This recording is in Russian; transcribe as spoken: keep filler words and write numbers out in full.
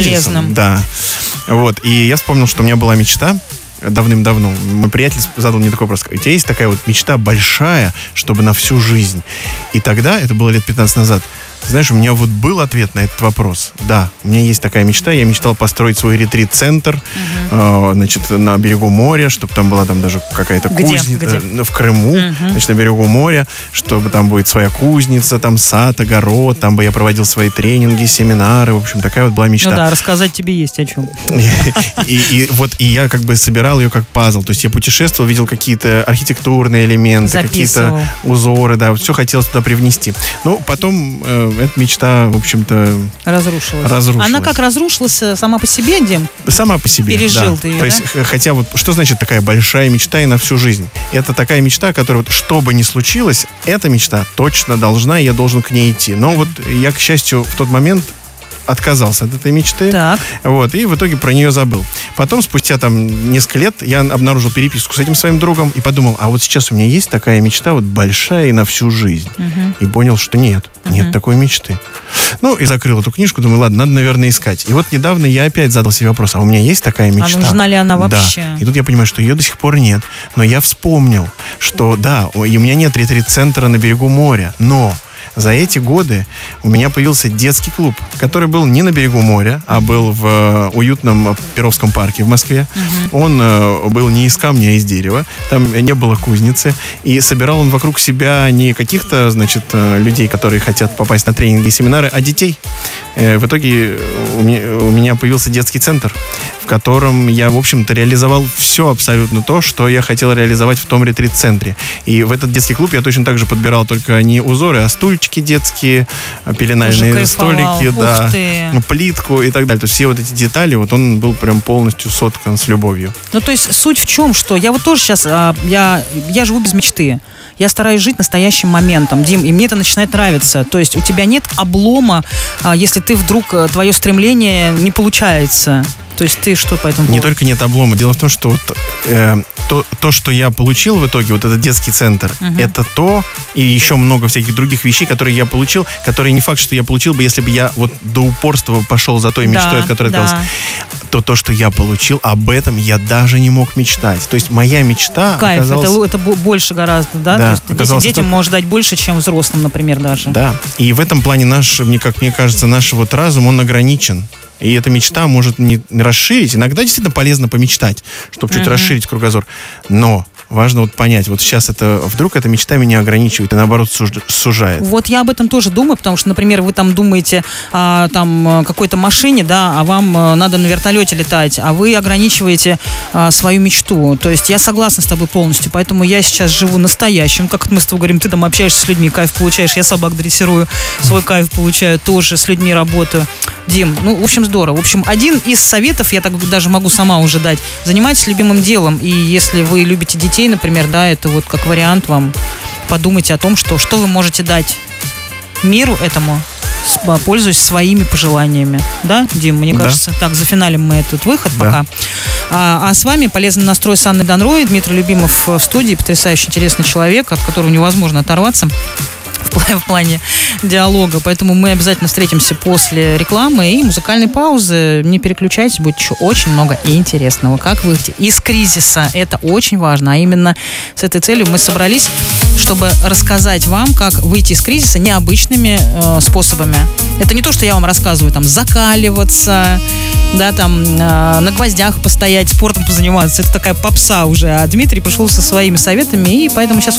полезным. Да. Вот. И я вспомнил, что у меня была мечта давным-давно. Мой приятель задал мне такой вопрос. У тебя есть такая вот мечта большая, чтобы на всю жизнь? И тогда, это было лет пятнадцать назад, ты знаешь, у меня вот был ответ на этот вопрос. Да, у меня есть такая мечта. Я мечтал построить свой ретрит-центр, uh-huh. э, значит, на берегу моря, чтобы там была там даже какая-то кузница. Э, в Крыму, uh-huh. значит, на берегу моря, чтобы там будет своя кузница, там сад, огород, там бы я проводил свои тренинги, семинары. В общем, такая вот была мечта. Ну да, рассказать тебе есть о чем. И, и вот и я как бы собирал ее как пазл. То есть я путешествовал, видел какие-то архитектурные элементы, Записывал. Какие-то узоры, да, вот все хотелось туда привнести. Ну, потом э, эта мечта, в общем-то, разрушилась. разрушилась. Она как разрушилась сама по себе, Дим? Сама по себе, Пережил да. ты ее, То да? есть, хотя вот, что значит такая большая мечта и на всю жизнь? Это такая мечта, которая, вот, что бы ни случилось, эта мечта точно должна, и я должен к ней идти. Но вот я, к счастью, в тот момент отказался от этой мечты. Так. Вот, и в итоге про нее забыл. Потом, спустя там несколько лет, я обнаружил переписку с этим своим другом и подумал, а вот сейчас у меня есть такая мечта вот большая и на всю жизнь. Uh-huh. И понял, что нет, uh-huh. нет такой мечты. Ну, и закрыл эту книжку, думаю, ладно, надо, наверное, искать. И вот недавно я опять задал себе вопрос, а у меня есть такая мечта? А нужна ли она вообще? Да. И тут я понимаю, что ее до сих пор нет. Но я вспомнил, что да, и у меня нет ретрит-центра на берегу моря, но за эти годы у меня появился детский клуб, который был не на берегу моря, а был в э, уютном Перовском парке в Москве. Uh-huh. Он э, был не из камня, а из дерева. Там не было кузницы. И собирал он вокруг себя не каких-то, значит, э, людей, которые хотят попасть на тренинги и семинары, а детей. Э, в итоге у меня, у меня появился детский центр, в котором я, в общем-то, реализовал все абсолютно то, что я хотел реализовать в том ретрит-центре. И в этот детский клуб я точно так же подбирал только не узоры, а стульчики детские, пеленальные столики, да, плитку и так далее. То есть все вот эти детали, вот он был прям полностью соткан с любовью. Ну, то есть суть в чем, что я вот тоже сейчас, я, я живу без мечты. Я стараюсь жить настоящим моментом, Дим, и мне это начинает нравиться. То есть у тебя нет облома, если ты вдруг, твое стремление не получается. То есть ты что по этому поводу? Не только нет облома. Дело в том, что вот, э, то, то, что я получил в итоге, вот этот детский центр, uh-huh. это то, и еще много всяких других вещей, которые я получил, которые не факт, что я получил бы, если бы я вот до упорства пошел за той мечтой, да, от которой да. отказался. То, то, что я получил, об этом я даже не мог мечтать. То есть моя мечта Кайф, оказалась... это, это больше гораздо, да? Да, То есть детям, детям может дать больше, чем взрослым, например, даже. Да, и в этом плане наш, мне, как мне кажется, наш вот разум, он ограничен. И эта мечта может не расширить. Иногда действительно полезно помечтать, чтобы чуть uh-huh. расширить кругозор. Но важно вот понять, вот сейчас это, вдруг эта мечта меня ограничивает и наоборот сужает. Вот я об этом тоже думаю, потому что, например, вы там думаете о там, какой-то машине, да, а вам надо на вертолете летать, а вы ограничиваете а, свою мечту. То есть я согласна с тобой полностью, поэтому я сейчас живу настоящим, как мы с тобой говорим, ты там общаешься с людьми, кайф получаешь, я собак дрессирую, свой кайф получаю, тоже с людьми работаю. Дим, ну, в общем, здорово. В общем, один из советов, я так даже могу сама уже дать, занимайтесь любимым делом, и если вы любите детей, например, да, это вот как вариант вам, подумайте о том, что, что вы можете дать миру этому, пользуясь своими пожеланиями. Да, Дим, мне да. кажется, так, зафиналим мы этот выход да. пока. А, а с вами «Полезный настрой» с Анной Донрой, Дмитрий Любимов в студии, потрясающий, интересный человек, от которого невозможно оторваться в плане диалога, поэтому мы обязательно встретимся после рекламы и музыкальной паузы. Не переключайтесь, будет еще очень много интересного. Как выйти из кризиса, это очень важно, а именно с этой целью мы собрались, чтобы рассказать вам, как выйти из кризиса необычными э, способами. Это не то, что я вам рассказываю, там, закаливаться, да, там, э, на гвоздях постоять, спортом позаниматься, это такая попса уже, а Дмитрий пришел со своими советами, и поэтому сейчас